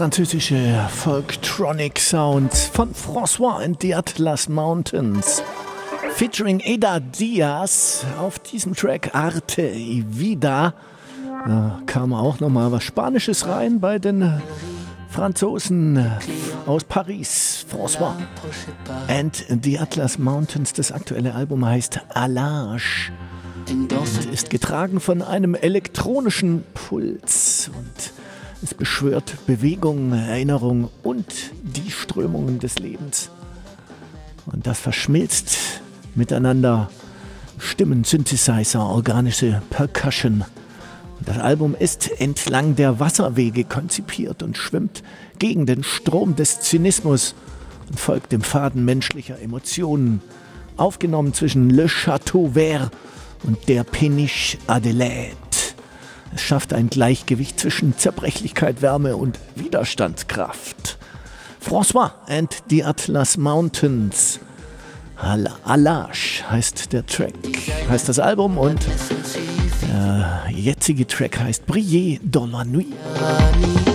französische Folktronic Sounds von François and the Atlas Mountains. Featuring Eda Diaz auf diesem Track Arte y Vida. Da kam auch nochmal was Spanisches rein bei den Franzosen aus Paris. François and the Atlas Mountains. Das aktuelle Album heißt Allage und ist getragen von einem elektronischen Puls und es beschwört Bewegung, Erinnerung und die Strömungen des Lebens. Und das verschmilzt miteinander Stimmen, Synthesizer, organische Percussion. Und das Album ist entlang der Wasserwege konzipiert und schwimmt gegen den Strom des Zynismus und folgt dem Faden menschlicher Emotionen. Aufgenommen zwischen Le Château Vert und der Péniche Adelaide. Es schafft ein Gleichgewicht zwischen Zerbrechlichkeit, Wärme und Widerstandskraft. François and the Atlas Mountains. Allage heißt der Track, heißt das Album und der jetzige Track heißt Briller dans la nuit.